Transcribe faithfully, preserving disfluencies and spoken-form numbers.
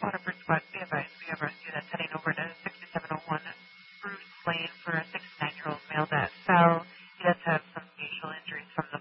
Waterford Squad, be advised, we have a rescue that's heading over to sixty-seven oh one Bruce Lane for a six to nine-year-old male that fell. He does have some facial injuries from